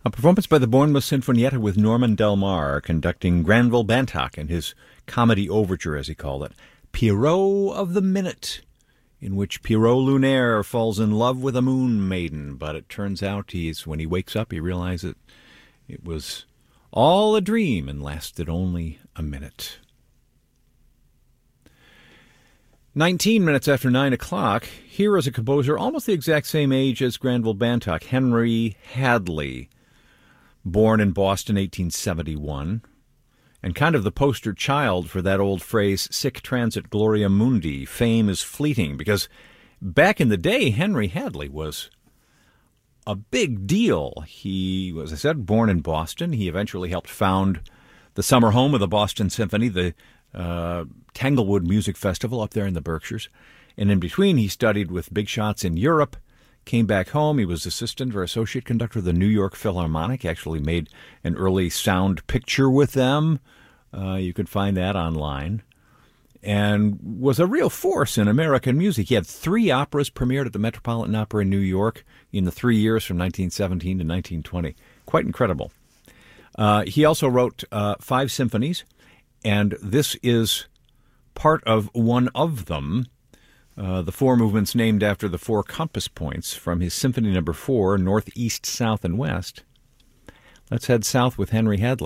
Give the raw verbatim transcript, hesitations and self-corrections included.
A performance by the Bournemouth Sinfonietta with Norman Del Mar conducting Granville Bantock in his comedy overture, as he called it, Pierrot of the Minute, in which Pierrot Lunaire falls in love with a moon maiden, but it turns out he's when he wakes up, he realizes it was all a dream and lasted only a minute. Nineteen minutes after nine o'clock, here is a composer almost the exact same age as Granville Bantock, Henry Hadley, born in Boston, eighteen seventy-one, and kind of the poster child for that old phrase, sic transit gloria mundi, fame is fleeting, because back in the day, Henry Hadley was a big deal. He was, as I said, born in Boston. He eventually helped found the summer home of the Boston Symphony, the uh, Tanglewood Music Festival up there in the Berkshires. And in between, he studied with big shots in Europe, came back home. He was assistant or associate conductor of the New York Philharmonic, actually made an early sound picture with them. Uh, you could find that online. And was a real force in American music. He had three operas premiered at the Metropolitan Opera in New York in the three years from nineteen seventeen to nineteen twenty. Quite incredible. Uh, he also wrote uh, five symphonies, and this is part of one of them. Uh, the four movements named after the four compass points from his Symphony Number Four, North, East, South, and West. Let's head south with Henry Hadley.